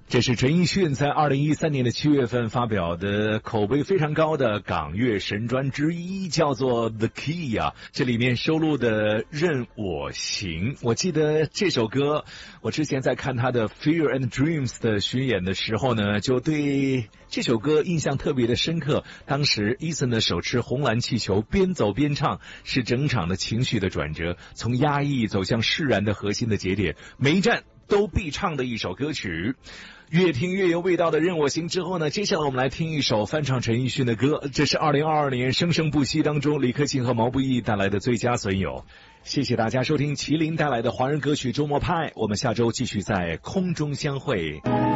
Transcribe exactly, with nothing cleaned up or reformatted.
这是陈奕迅在二零一三年的七月份发表的口碑非常高的港乐神专之一，叫做 The Key 啊，这里面收录的任我行。我记得这首歌，我之前在看他的 Fear and Dreams 的巡演的时候呢，就对这首歌印象特别的深刻。当时 Eason 的手持红蓝气球边走边唱，是整场的情绪的转折，从压抑走向释然的核心的节点，每一站都必唱的一首歌曲。越听越有味道的任我行之后呢，接下来我们来听一首翻唱陈奕迅的歌，这是二零二二年生生不息当中李克勤和毛不易带来的最佳损友。谢谢大家收听麒麟带来的华人歌曲周末派，我们下周继续在空中相会。